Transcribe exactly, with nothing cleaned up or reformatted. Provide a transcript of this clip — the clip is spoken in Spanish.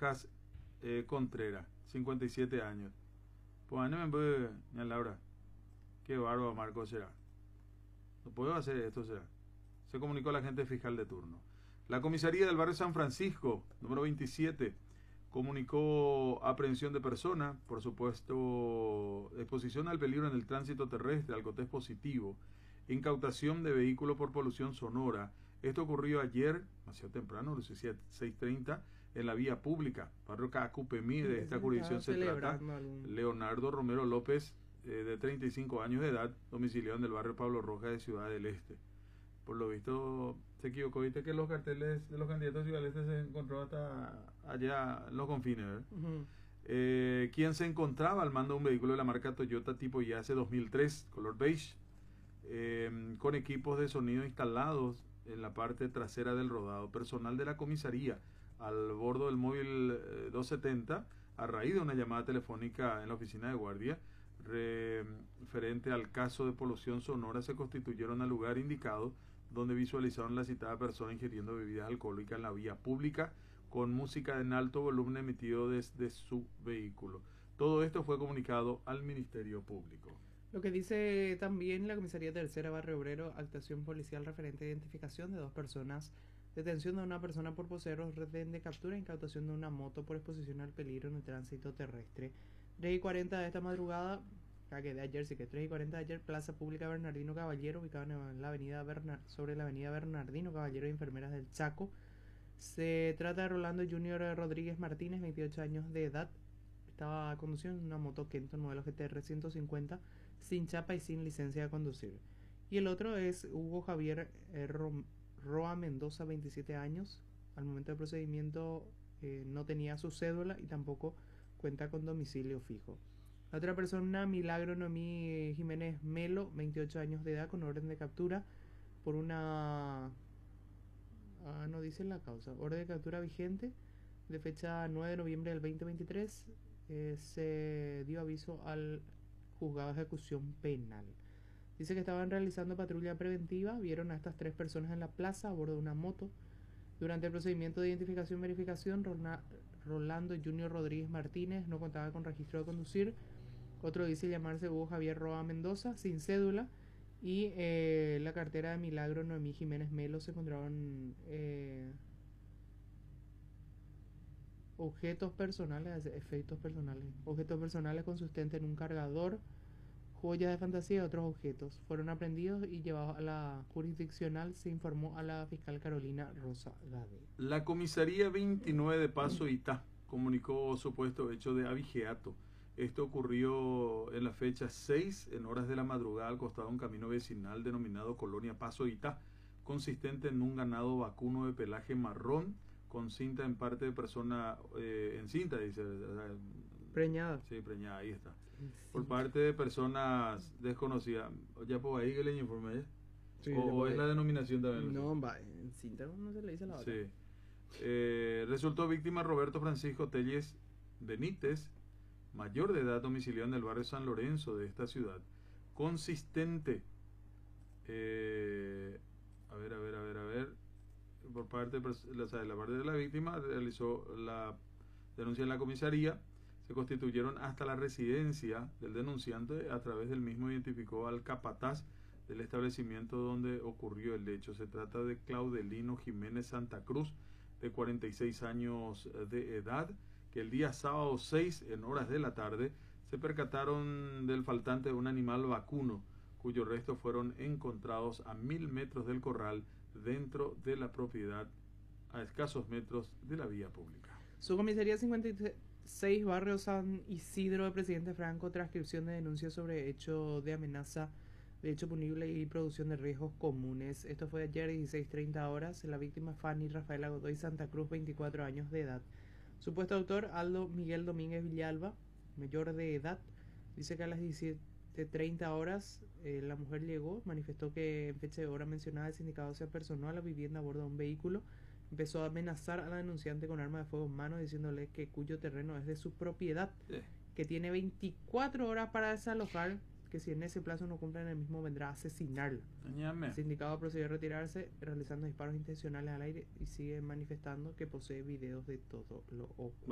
Rojas eh, Contreras, cincuenta y siete años. Pues no me puede, ni Laura. Qué bárbaro Marco será. No puedo hacer esto, será. Se comunicó a la gente fiscal de turno. La comisaría del barrio San Francisco, número veintisiete, comunicó aprehensión de persona, por supuesto, exposición al peligro en el tránsito terrestre, alcotés positivo, incautación de vehículo por polución sonora. Esto ocurrió ayer, demasiado temprano, seis treinta, en la vía pública, barrio Cacupemí, de esta jurisdicción se trata. Algún... Leonardo Romero López, eh, de treinta y cinco años de edad, domiciliado en el barrio Pablo Rojas de Ciudad del Este. Por lo visto se equivocó, viste que los carteles de los candidatos a Ciudad del Este se encontró hasta allá en los confines, ¿verdad? Uh-huh. eh, quien se encontraba al mando de un vehículo de la marca Toyota tipo Yace dos mil tres, color beige, eh, con equipos de sonido instalados en la parte trasera del rodado. Personal de la comisaría al bordo del móvil eh, doscientos setenta, a raíz de una llamada telefónica en la oficina de guardia referente al caso de polución sonora, se constituyeron al lugar indicado, donde visualizaron la citada persona ingiriendo bebidas alcohólicas en la vía pública con música en alto volumen emitido desde su vehículo. Todo esto fue comunicado al Ministerio Público. Lo que dice también la Comisaría Tercera Barrio Obrero, actuación policial referente a identificación de dos personas, detención de una persona por poseer orden de captura e incautación de una moto por exposición al peligro en el tránsito terrestre. tres y cuarenta de esta madrugada, que de ayer, sí que tres y cuarenta de ayer, Plaza Pública Bernardino Caballero, ubicada en la avenida Bernar, sobre la avenida Bernardino Caballero de Enfermeras del Chaco. Se trata de Rolando Junior Rodríguez Martínez, veintiocho años de edad. Estaba conduciendo una moto Kenton modelo G T R ciento cincuenta, sin chapa y sin licencia de conducir. Y el otro es Hugo Javier eh, Roa Mendoza, veintisiete años. Al momento del procedimiento eh, no tenía su cédula y tampoco cuenta con domicilio fijo. La otra persona, Milagro Noemí Jiménez Melo, veintiocho años de edad, con orden de captura por una... Ah, no dice la causa. Orden de captura vigente de fecha nueve de noviembre del veinte veintitrés. Eh, se dio aviso al juzgado de ejecución penal. Dice que estaban realizando patrulla preventiva, vieron a estas tres personas en la plaza a bordo de una moto. Durante el procedimiento de identificación y verificación, Rolando Junior Rodríguez Martínez no contaba con registro de conducir. Otro dice llamarse Hugo Javier Roa Mendoza, sin cédula. Y eh, la cartera de Milagro Noemí Jiménez Melo se encontraron eh, objetos personales, efectos personales, objetos personales con sustento en un cargador, joyas de fantasía y otros objetos. Fueron aprendidos y llevados a la jurisdiccional, se informó a la fiscal Carolina Rosa Gade. La comisaría veintinueve de Paso Itá comunicó supuesto hecho de abigeato. Esto ocurrió en la fecha seis, en horas de la madrugada, al costado de un camino vecinal denominado Colonia Paso Itá, consistente en un ganado vacuno de pelaje marrón, con cinta en parte de persona, eh, en cinta, dice. Preñada. Sí, preñada, ahí está. Sí. Por parte de personas desconocidas. Ya por ahí que le informé. Sí, o, o es la denominación también. No, va, en cinta no se le dice la otra. Sí. Eh, resultó víctima Roberto Francisco Telles Benítez, mayor de edad, domiciliado en el barrio San Lorenzo de esta ciudad. Consistente. Eh, a ver, a ver, a ver, a ver. Por parte de, o sea, de la parte de la víctima, realizó la denuncia en la comisaría. Se constituyeron hasta la residencia del denunciante. A través del mismo identificó al capataz del establecimiento donde ocurrió el hecho. Se trata de Claudelino Jiménez Santa Cruz, de cuarenta y seis años de edad, que el día sábado seis, en horas de la tarde, se percataron del faltante de un animal vacuno, cuyos restos fueron encontrados a mil metros del corral, dentro de la propiedad, a escasos metros de la vía pública. Su comisaría cincuenta y seis, barrio San Isidro de Presidente Franco, transcripción de denuncias sobre hecho de amenaza, de hecho punible y producción de riesgos comunes. Esto fue ayer dieciséis treinta horas. La víctima Fanny Rafaela Godoy Santa Cruz, veinticuatro años de edad. Supuesto autor Aldo Miguel Domínguez Villalba, mayor de edad. Dice que a las diecisiete treinta horas eh, la mujer llegó, manifestó que en fecha de hora mencionada el sindicado se apersonó a la vivienda a bordo de un vehículo, empezó a amenazar a la denunciante con arma de fuego en mano, diciéndole que cuyo terreno es de su propiedad, sí, que tiene veinticuatro horas para desalojar, que si en ese plazo no cumplen el mismo vendrá a asesinarla. Añame. El sindicado procedió a retirarse realizando disparos intencionales al aire y sigue manifestando que posee videos de todo lo ocurrido.